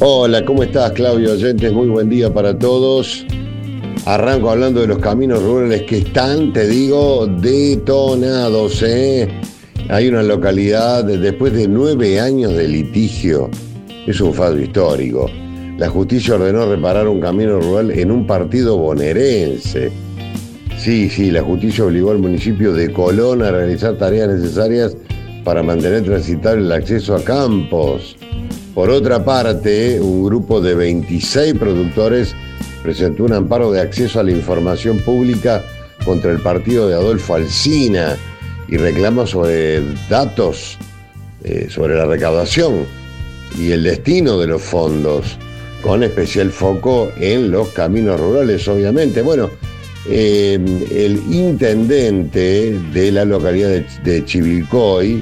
Hola, ¿cómo estás, Claudio Oyentes? Muy buen día para todos. Arranco hablando de los caminos rurales que están, te digo, detonados, ¿eh? Hay una localidad, después de 9 años de litigio, es un fallo histórico. La justicia ordenó reparar un camino rural en un partido bonaerense. Sí, la justicia obligó al municipio de Colón a realizar tareas necesarias para mantener transitable el acceso a campos. Por otra parte, un grupo de 26 productores presentó un amparo de acceso a la información pública contra el partido de Adolfo Alsina y reclama sobre datos sobre la recaudación y el destino de los fondos, con especial foco en los caminos rurales, obviamente. Bueno, el intendente de la localidad de Chivilcoy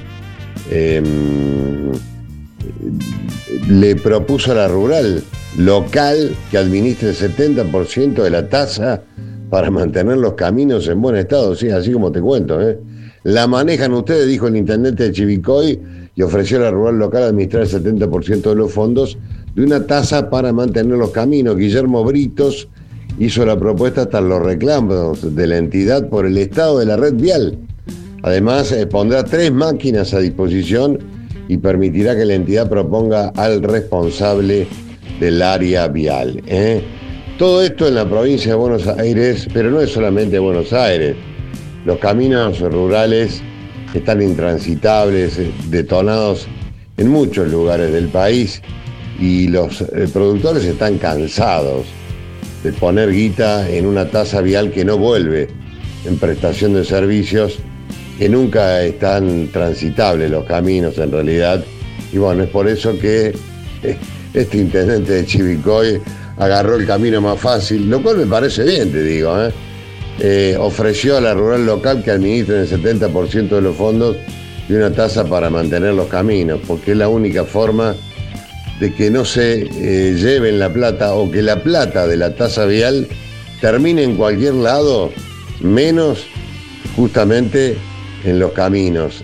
le propuso a la rural local que administre el 70% de la tasa para mantener los caminos en buen estado, sí, así como te cuento, ¿eh? La manejan ustedes, dijo el intendente de Chivilcoy, y ofreció a la rural local administrar el 70% de los fondos de una tasa para mantener los caminos. Guillermo Britos hizo la propuesta tras los reclamos de la entidad por el estado de la red vial. Además, pondrá 3 máquinas a disposición y permitirá que la entidad proponga al responsable del área vial. Todo esto en la provincia de Buenos Aires, pero no es solamente Buenos Aires. Los caminos rurales están intransitables, detonados en muchos lugares del país, y los productores están cansados de poner guita en una tasa vial que no vuelve en prestación de servicios, que nunca están transitables los caminos en realidad. Y bueno, es por eso que este intendente de Chivilcoy agarró el camino más fácil, lo cual me parece bien, te digo, ofreció a la rural local que administren el 70% de los fondos y una tasa para mantener los caminos, porque es la única forma de que no se lleven la plata, o que la plata de la tasa vial termine en cualquier lado, menos justamente en los caminos,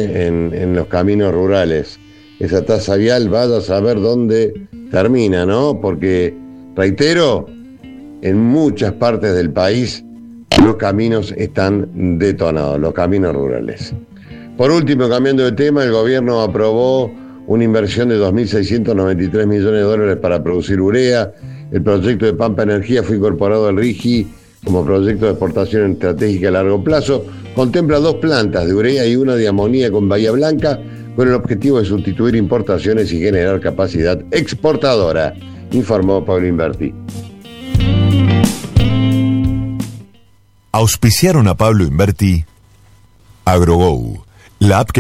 en los caminos rurales. Esa tasa vial, vaya a saber dónde termina, ¿no? Porque, reitero, en muchas partes del país los caminos están detonados, los caminos rurales. Por último, cambiando de tema, el gobierno aprobó una inversión de 2.693 millones de dólares para producir urea. El proyecto de Pampa Energía fue incorporado al RIGI como proyecto de exportación estratégica a largo plazo. Contempla 2 plantas de urea y una de amoníaco en Bahía Blanca, con el objetivo de sustituir importaciones y generar capacidad exportadora, informó Pablo Inverti. Auspiciaron a Pablo Inverti AgroGo, la app que